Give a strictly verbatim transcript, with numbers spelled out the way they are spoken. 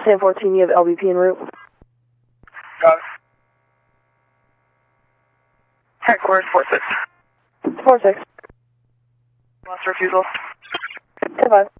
ten fourteen, you have L B P en route. Got it. Headquarters four six. four six. Last refusal. ten five.